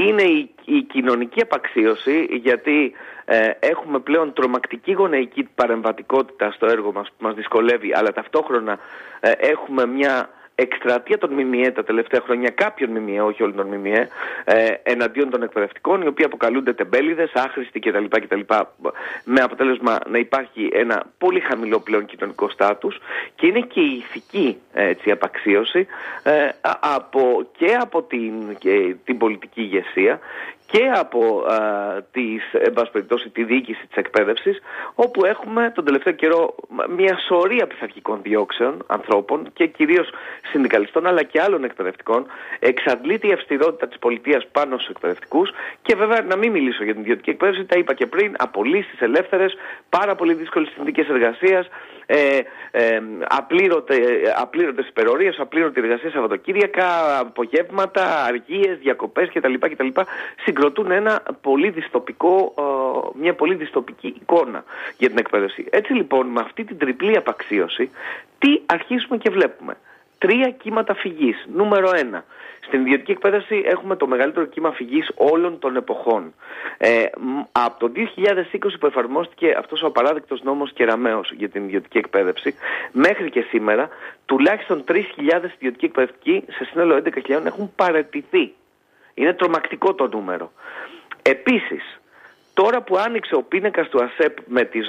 είναι η κοινωνική απαξίωση, γιατί έχουμε πλέον τρομακτική γονεϊκή παρεμβατικότητα στο έργο μας που μας δυσκολεύει, αλλά ταυτόχρονα έχουμε μια εκστρατεία των ΜΜΕ τα τελευταία χρόνια, κάποιων ΜΜΕ, όχι όλων των ΜΜΕ, εναντίον των εκπαιδευτικών, οι οποίοι αποκαλούνται τεμπέληδες, άχρηστοι κτλ. Με αποτέλεσμα να υπάρχει ένα πολύ χαμηλό πλέον κοινωνικό στάτους, και είναι και η ηθική απαξίωση από την πολιτική ηγεσία και από τη διοίκηση της εκπαίδευσης, όπου έχουμε τον τελευταίο καιρό μια σωρία πειθαρχικών διώξεων ανθρώπων και κυρίως συνδικαλιστών αλλά και άλλων εκπαιδευτικών. Εξαντλείται η αυστηρότητα της πολιτείας πάνω στους εκπαιδευτικούς, και βέβαια να μην μιλήσω για την ιδιωτική εκπαίδευση, τα είπα και πριν, απολύσεις ελεύθερες, πάρα πολύ δύσκολες συνθήκες εργασίας, απλήρωτες υπερορίες, απλήρωτη εργασία Σαββατοκύριακα, απογεύματα, αργίες, διακοπές κτλ. Συγκροτούν μια πολύ δυστοπική εικόνα για την εκπαίδευση. Έτσι λοιπόν, με αυτή την τριπλή απαξίωση, τι αρχίσουμε και βλέπουμε? 3 κύματα φυγής. Νούμερο 1. Στην ιδιωτική εκπαίδευση έχουμε το μεγαλύτερο κύμα φυγής όλων των εποχών. Από το 2020 που εφαρμόστηκε αυτός ο απαράδεκτος νόμος Κεραμέως για την ιδιωτική εκπαίδευση, μέχρι και σήμερα τουλάχιστον 3.000 ιδιωτικοί εκπαιδευτικοί σε σύνολο 11.000 έχουν παραιτηθεί. Είναι τρομακτικό το νούμερο. Επίσης, τώρα που άνοιξε ο πίνακας του ΑΣΕΠ με τις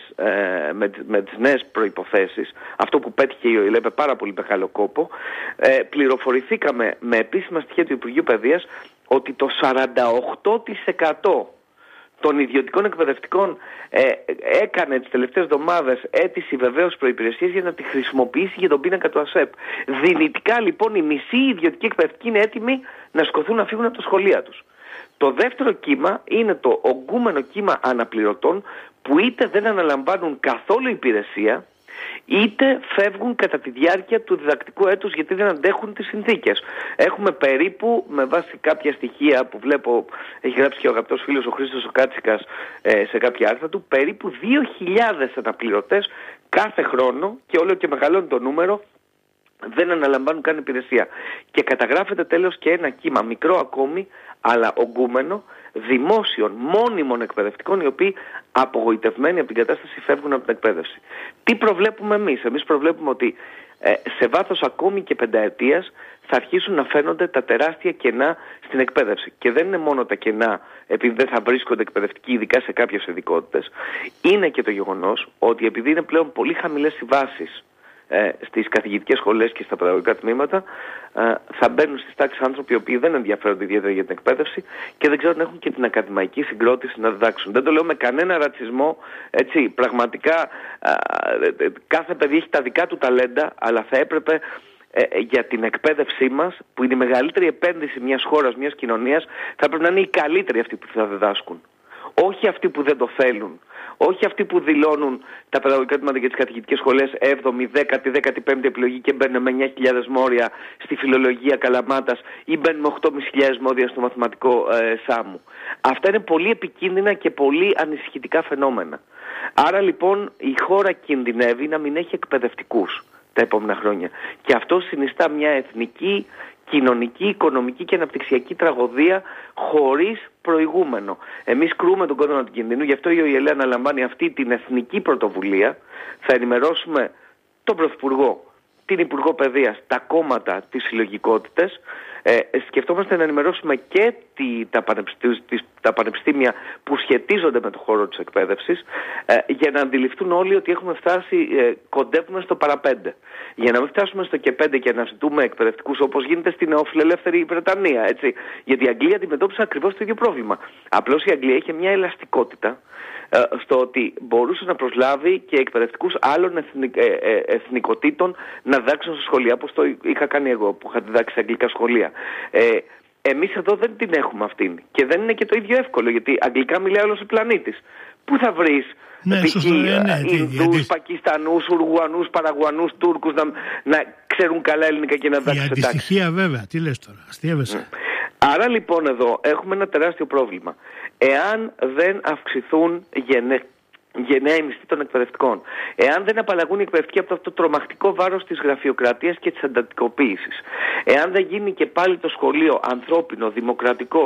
νέες προϋποθέσεις, αυτό που πέτυχε η ΟΗΕ με πάρα πολύ μεγάλο κόπο, πληροφορηθήκαμε με επίσημα στοιχεία του Υπουργείου Παιδείας ότι το 48% των ιδιωτικών εκπαιδευτικών έκανε τις τελευταίες εβδομάδες αίτηση βεβαίως προϋπηρεσίας για να τη χρησιμοποιήσει για τον πίνακα του ΑΣΕΠ. Δυνητικά λοιπόν οι μισοί ιδιωτικοί εκπαιδευτικοί είναι έτοιμοι να σκοθούν να φύγουν από τα σχολεία τους. Το δεύτερο κύμα είναι το ογκούμενο κύμα αναπληρωτών, που είτε δεν αναλαμβάνουν καθόλου υπηρεσία, είτε φεύγουν κατά τη διάρκεια του διδακτικού έτους γιατί δεν αντέχουν τις συνθήκες. Έχουμε περίπου, με βάση κάποια στοιχεία που βλέπω, έχει γράψει και ο αγαπητός φίλος ο Χρήστος ο Κάτσικας σε κάποια άρθρα του, περίπου 2.000 αναπληρωτές κάθε χρόνο, και όλο και μεγαλώνει το νούμερο, δεν αναλαμβάνουν καν υπηρεσία. Και καταγράφεται τέλος και ένα κύμα, μικρό ακόμη, αλλά ογκούμενο, δημόσιων, μόνιμων εκπαιδευτικών, οι οποίοι απογοητευμένοι από την κατάσταση φεύγουν από την εκπαίδευση. Τι προβλέπουμε εμείς? Εμείς προβλέπουμε ότι σε βάθος ακόμη και 5 ετίας θα αρχίσουν να φαίνονται τα τεράστια κενά στην εκπαίδευση. Και δεν είναι μόνο τα κενά επειδή δεν θα βρίσκονται εκπαιδευτικοί, ειδικά σε κάποιες ειδικότητες. Είναι και το γεγονός ότι επειδή είναι πλέον πολύ χαμηλές οι βάσεις στις καθηγητικές σχολές και στα παιδαγωγικά τμήματα, θα μπαίνουν στις τάξεις άνθρωποι οι οποίοι δεν ενδιαφέρονται ιδιαίτερα για την εκπαίδευση και δεν ξέρουν να έχουν και την ακαδημαϊκή συγκρότηση να διδάξουν. Δεν το λέω με κανένα ρατσισμό, έτσι, πραγματικά κάθε παιδί έχει τα δικά του ταλέντα, αλλά θα έπρεπε για την εκπαίδευσή μας, που είναι η μεγαλύτερη επένδυση μιας χώρας, μιας κοινωνίας, θα πρέπει να είναι οι καλύτεροι αυτοί που θα διδάσκουν. Όχι αυτοί που δεν το θέλουν. Όχι αυτοί που δηλώνουν τα παιδαγωγικά τμήματα για τις καθηγητικές σχολές 7η, 10η, 15η επιλογή και μπαίνουν με 9.000 μόρια στη φιλολογία Καλαμάτας ή μπαίνουν με 8.500 μόρια στο μαθηματικό Σάμου. Αυτά είναι πολύ επικίνδυνα και πολύ ανησυχητικά φαινόμενα. Άρα λοιπόν η χώρα κινδυνεύει να μην έχει εκπαιδευτικούς τα επόμενα χρόνια. Και αυτό συνιστά μια εθνική, κοινωνική, οικονομική και αναπτυξιακή τραγωδία χωρίς προηγούμενο. Εμείς κρούμε τον κόδωνα του κινδύνου, γι' αυτό η ΟΗΕ αναλαμβάνει αυτή την εθνική πρωτοβουλία. Θα ενημερώσουμε τον Πρωθυπουργό, την Υπουργό Παιδείας, τα κόμματα, τις συλλογικότητες. Σκεφτόμαστε να ενημερώσουμε και τα πανεπιστήμια που σχετίζονται με το χώρο της εκπαίδευσης, για να αντιληφθούν όλοι ότι έχουμε φτάσει, κοντεύουμε στο παραπέντε. Για να μην φτάσουμε στο και 5 και να ζητούμε εκπαιδευτικούς όπως γίνεται στην νεοφιλελεύθερη Βρετανία. Έτσι. Γιατί η Αγγλία αντιμετώπισε ακριβώς το ίδιο πρόβλημα. Απλώς η Αγγλία είχε μια ελαστικότητα στο ότι μπορούσε να προσλάβει και εκπαιδευτικούς άλλων εθνικοτήτων να διδάξουν στα σχολεία, όπως το είχα κάνει εγώ που είχα διδάξει σε αγγλικά σχολεία. Εμείς εδώ δεν την έχουμε αυτήν και δεν είναι και το ίδιο εύκολο, γιατί αγγλικά μιλάει όλος ο πλανήτης. Πού θα βρεις Ινδούς, Πακιστανούς, Ουρουγουανούς, Παραγουανούς, Τούρκους να ξέρουν καλά ελληνικά και να διδάξουν? Η αντιστοιχεία βέβαια, τι λες τώρα, αστείευεσαι. Άρα λοιπόν εδώ έχουμε ένα τεράστιο πρόβλημα. Εάν δεν αυξηθούν γενναία οι μισθοί των εκπαιδευτικών, εάν δεν απαλλαγούν οι εκπαιδευτικοί από αυτό το τρομακτικό βάρος της γραφειοκρατίας και της εντατικοποίησης, εάν δεν γίνει και πάλι το σχολείο ανθρώπινο, δημοκρατικό,